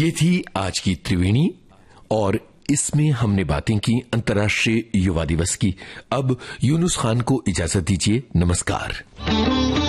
ये थी आज की त्रिवेणी और इसमें हमने बातें की अंतर्राष्ट्रीय युवा दिवस की। अब यूनुस खान को इजाजत दीजिए। नमस्कार।